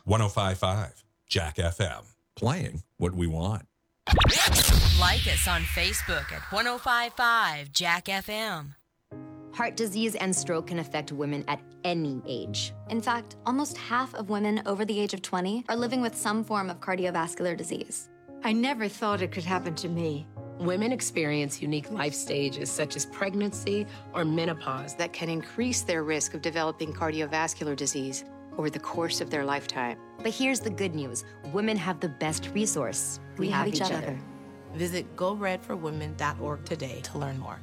105.5 Jack FM. Playing what we want. Like us on Facebook at 105.5 Jack FM. Heart disease and stroke can affect women at any age. In fact, almost half of women over the age of 20 are living with some form of cardiovascular disease. I never thought it could happen to me. Women experience unique life stages such as pregnancy or menopause that can increase their risk of developing cardiovascular disease over the course of their lifetime. But here's the good news. Women have the best resource. We have each other. Visit GoRedForWomen.org today to learn more.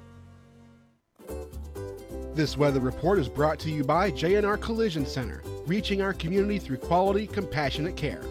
This weather report is brought to you by J&R Collision Center, reaching our community through quality, compassionate care.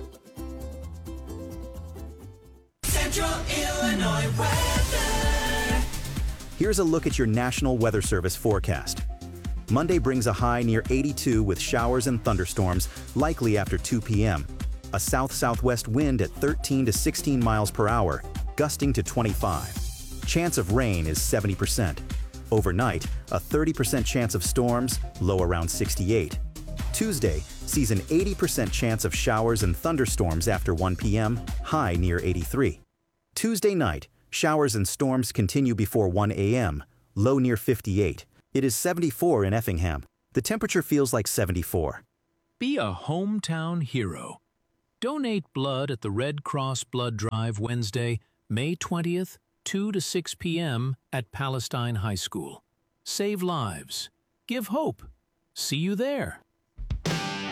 Central Illinois weather. Here's a look at your National Weather Service forecast. Monday brings a high near 82 with showers and thunderstorms, likely after 2 p.m. A south-southwest wind at 13 to 16 miles per hour, gusting to 25. Chance of rain is 70%. Overnight, a 30% chance of storms, low around 68. Tuesday sees an 80% chance of showers and thunderstorms after 1 p.m., high near 83. Tuesday night, showers and storms continue before 1 a.m., low near 58. It is 74 in Effingham. The temperature feels like 74. Be a hometown hero. Donate blood at the Red Cross Blood Drive Wednesday, May 20th, 2 to 6 p.m. at Palestine High School. Save lives. Give hope. See you there.